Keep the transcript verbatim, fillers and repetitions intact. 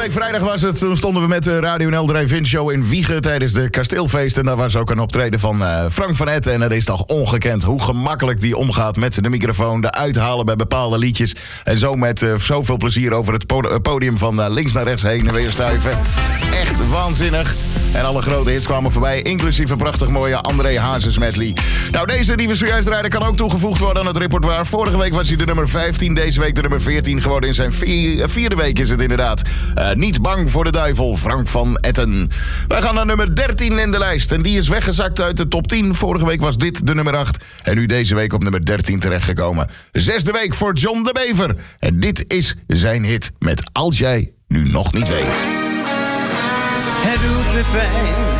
week vrijdag was het. Toen stonden we met de Radio N L Drive-In Show in Wiegen tijdens de kasteelfeest. En daar was ook een optreden van uh, Frank van Etten. En het is toch ongekend hoe gemakkelijk die omgaat met de microfoon. De uithalen bij bepaalde liedjes. En zo met uh, zoveel plezier over het podium van uh, links naar rechts heen en weer stuiven. Echt waanzinnig. En alle grote hits kwamen voorbij, inclusief een prachtig mooie André Hazes medley. Nou, deze die we zojuist rijden kan ook toegevoegd worden aan het repertoire. Vorige week was hij de nummer vijftien, deze week de nummer veertien geworden. In zijn vier, vierde week is het inderdaad. Uh, niet bang voor de duivel, Frank van Etten. Wij gaan naar nummer dertien in de lijst. En die is weggezakt uit de top tien. Vorige week was dit de nummer acht. En nu deze week op nummer dertien terechtgekomen. Zesde week voor John de Bever. En dit is zijn hit met Als jij nu nog niet weet. Het doet me pijn